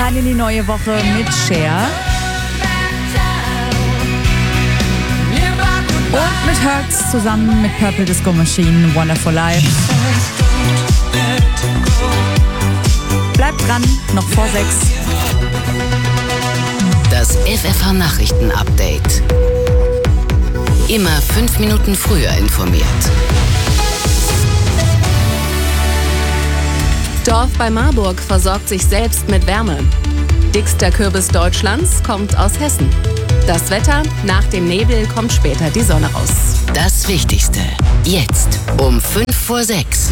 rein in die neue Woche mit Cher. Und mit Hertz zusammen mit Purple Disco Machine, Wonderful Life. Bleibt dran, noch vor 6. Das FFH Nachrichten Update. Immer 5 Minuten früher informiert. Dorf bei Marburg versorgt sich selbst mit Wärme. Dickster Kürbis Deutschlands kommt aus Hessen. Das Wetter, nach dem Nebel kommt später die Sonne raus. Das Wichtigste, jetzt um 5 vor 6.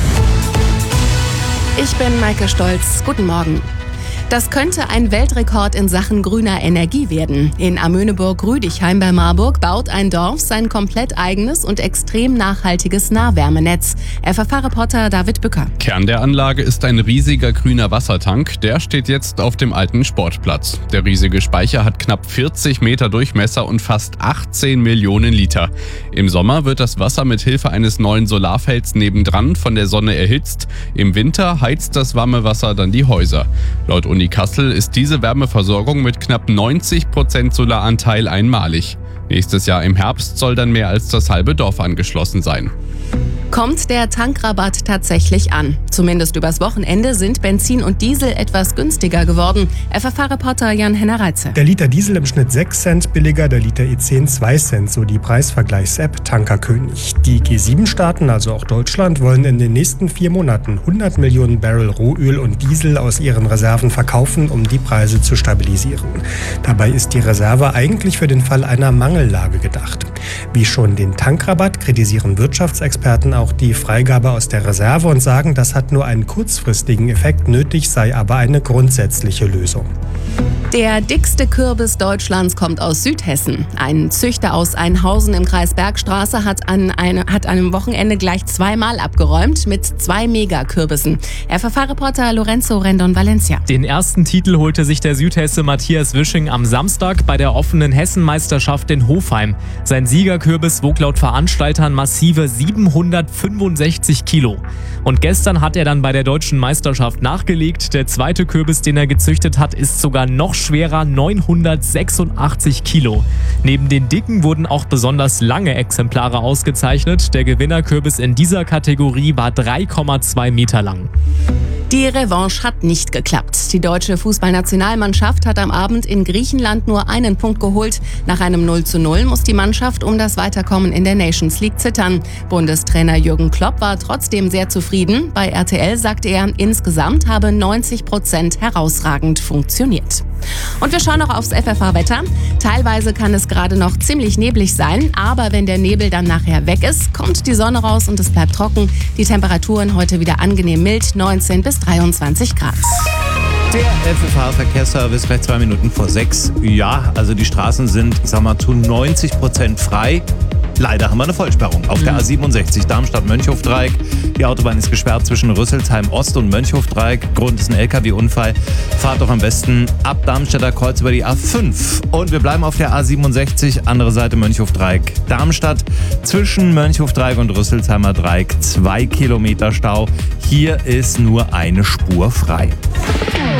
Ich bin Maike Stolz. Guten Morgen. Das könnte ein Weltrekord in Sachen grüner Energie werden. In Amöneburg-Rüdichheim bei Marburg baut ein Dorf sein komplett eigenes und extrem nachhaltiges Nahwärmenetz. FFH-Reporter David Bücker. Kern der Anlage ist ein riesiger grüner Wassertank. Der steht jetzt auf dem alten Sportplatz. Der riesige Speicher hat knapp 40 Meter Durchmesser und fast 18 Millionen Liter. Im Sommer wird das Wasser mit Hilfe eines neuen Solarfelds nebendran von der Sonne erhitzt. Im Winter heizt das warme Wasser dann die Häuser. Laut Uni Kassel ist diese Wärmeversorgung mit knapp 90% Solaranteil einmalig. Nächstes Jahr im Herbst soll dann mehr als das halbe Dorf angeschlossen sein. Kommt der Tankrabatt tatsächlich an? Zumindest übers Wochenende sind Benzin und Diesel etwas günstiger geworden. FFH-Reporter Jan-Henner Reitze. Der Liter Diesel im Schnitt 6 Cent billiger, der Liter E10 2 Cent, so die Preisvergleichs-App Tankerkönig. Die G7-Staaten, also auch Deutschland, wollen in den nächsten 4 Monaten 100 Millionen Barrel Rohöl und Diesel aus ihren Reserven verkaufen, um die Preise zu stabilisieren. Dabei ist die Reserve eigentlich für den Fall einer Mangellage gedacht. Wie schon den Tankrabatt kritisieren Wirtschaftsexperten auch die Freigabe aus der Reserve und sagen, das hat nur einen kurzfristigen Effekt, nötig sei aber eine grundsätzliche Lösung. Der dickste Kürbis Deutschlands kommt aus Südhessen. Ein Züchter aus Einhausen im Kreis Bergstraße hat an einem Wochenende gleich 2-mal abgeräumt mit 2 Megakürbissen. FFH-Reporter Lorenzo Rendon-Valencia. Den ersten Titel holte sich der Südhesse Matthias Wisching am Samstag bei der offenen Hessenmeisterschaft in Hofheim. Sein Siegerkürbis wog laut Veranstaltern massive 765 Kilo. Und gestern hat er dann bei der deutschen Meisterschaft nachgelegt. Der zweite Kürbis, den er gezüchtet hat, ist sogar noch schwerer, 986 Kilo. Neben den dicken wurden auch besonders lange Exemplare ausgezeichnet. Der Gewinnerkürbis in dieser Kategorie war 3,2 Meter lang. Die Revanche hat nicht geklappt. Die deutsche Fußballnationalmannschaft hat am Abend in Griechenland nur einen Punkt geholt. Nach einem 0:0 muss die Mannschaft um das Weiterkommen in der Nations League zittern. Bundestrainer Jürgen Klopp war trotzdem sehr zufrieden. Bei RTL sagte er, insgesamt habe 90% herausragend funktioniert. Und wir schauen noch aufs FFH-Wetter. Teilweise kann es gerade noch ziemlich neblig sein, aber wenn der Nebel dann nachher weg ist, kommt die Sonne raus und es bleibt trocken. Die Temperaturen heute wieder angenehm mild, 19 bis 23 Grad. Der FFH-Verkehrsservice gleich 2 Minuten vor 6. Ja, also die Straßen sind, zu 90% frei. Leider haben wir eine Vollsperrung auf der A67 Darmstadt-Mönchhof-Dreieck. Die Autobahn ist gesperrt zwischen Rüsselsheim-Ost und Mönchhof-Dreieck. Grund ist ein LKW-Unfall. Fahrt doch am besten ab Darmstädter Kreuz über die A5. Und wir bleiben auf der A67, andere Seite Mönchhof-Dreieck. Darmstadt zwischen Mönchhof-Dreieck und Rüsselsheimer Dreieck 2 Kilometer Stau. Hier ist nur eine Spur frei.